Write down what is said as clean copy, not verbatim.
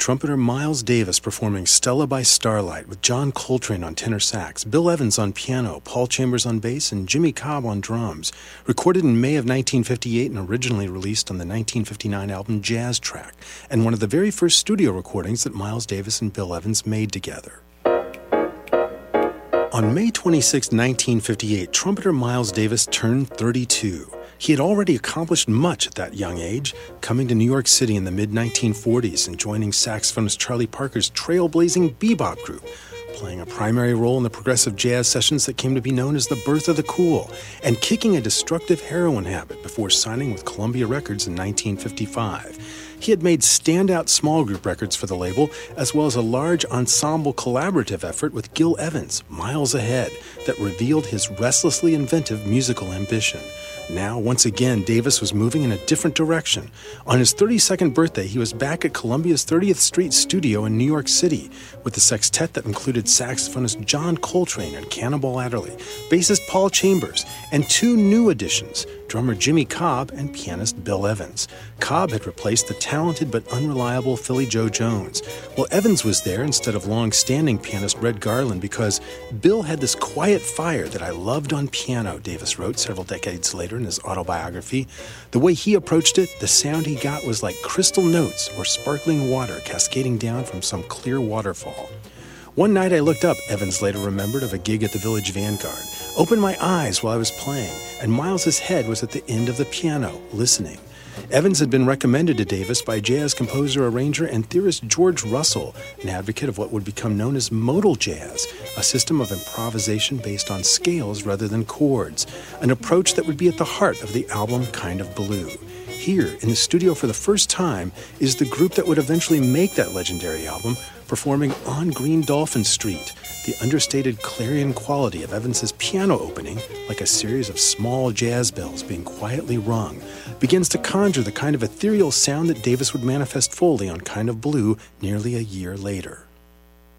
trumpeter Miles Davis performing Stella by Starlight with John Coltrane on tenor sax, Bill Evans on piano, Paul Chambers on bass, and Jimmy Cobb on drums. Recorded in May of 1958 and originally released on the 1959 album Jazz Track, and one of the very first studio recordings that Miles Davis and Bill Evans made together. On May 26, 1958, trumpeter Miles Davis turned 32. He had already accomplished much at that young age, coming to New York City in the mid-1940s and joining saxophonist Charlie Parker's trailblazing bebop group, playing a primary role in the progressive jazz sessions that came to be known as the birth of the cool, and kicking a destructive heroin habit before signing with Columbia Records in 1955. He had made standout small group records for the label, as well as a large ensemble collaborative effort with Gil Evans, Miles Ahead, that revealed his restlessly inventive musical ambition. Now, once again, Davis was moving in a different direction. On his 32nd birthday, he was back at Columbia's 30th Street studio in New York City with a sextet that included saxophonist John Coltrane and Cannonball Adderley, bassist Paul Chambers, and two new additions, drummer Jimmy Cobb and pianist Bill Evans. Cobb had replaced the talented but unreliable Philly Joe Jones, while Evans was there instead of long-standing pianist Red Garland because Bill had this quiet fire that I loved on piano, Davis wrote several decades later in his autobiography. The way he approached it, the sound he got was like crystal notes or sparkling water cascading down from some clear waterfall. One night I looked up, Evans later remembered, of a gig at the Village Vanguard, opened my eyes while I was playing, and Miles's head was at the end of the piano, listening. Evans had been recommended to Davis by jazz composer, arranger, and theorist George Russell, an advocate of what would become known as modal jazz, a system of improvisation based on scales rather than chords, an approach that would be at the heart of the album Kind of Blue. Here, in the studio for the first time, is the group that would eventually make that legendary album, performing On Green Dolphin Street. The understated clarion quality of Evans's piano opening, like a series of small jazz bells being quietly rung, begins to conjure the kind of ethereal sound that Davis would manifest fully on Kind of Blue nearly a year later.